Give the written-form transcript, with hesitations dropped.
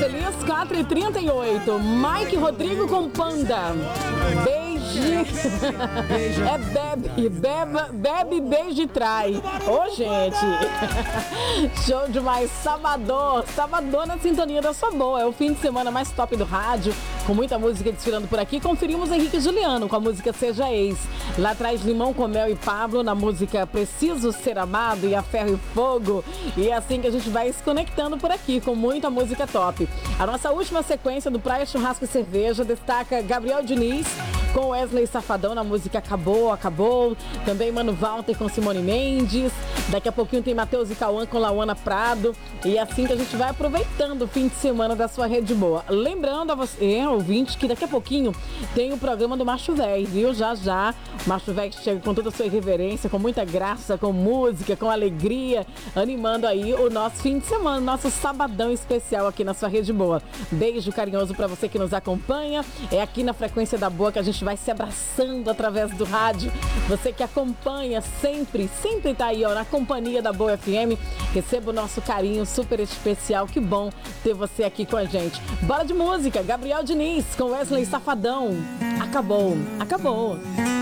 feliz, 4h38. Mike Rodrigo com Panda. Beijo. É bebe, beijo e trai. Ô, gente. Show demais. Sabadão na sintonia da sua boa. É o fim de semana mais top do rádio, com muita música desfilando por aqui. Conferimos Henrique e Juliano com a música Seja Ex. Lá atrás, Limão com Mel e Pablo na música Preciso Ser Amado e A Ferro e Fogo. E é assim que a gente vai se conectando por aqui com muita música top. A nossa última sequência do Praia, Churrasco e Cerveja destaca Gabriel Diniz com Wesley Safadão na música Acabou. Também Mano Walter com Simone Mendes. Daqui a pouquinho tem Matheus e Cauã com Lauana Prado. E é assim que a gente vai aproveitando o fim de semana da sua Rede Boa. Lembrando a você, ouvinte, que daqui a pouquinho tem o programa do Macho Véi, viu? Já. O Macho Véi chega com toda a sua irreverência, com muita graça, com música, com alegria, animando aí o nosso fim de semana, nosso sabadão especial aqui na sua Rede Boa. Beijo carinhoso pra você que nos acompanha. É aqui na Frequência da Boa que a gente vai se abraçando através do rádio. Você que acompanha sempre tá aí, ó, na companhia da Boa FM. Receba o nosso carinho super especial. Que bom ter você aqui com a gente. Bora de música. Gabriel Diniz com Wesley Safadão. Acabou.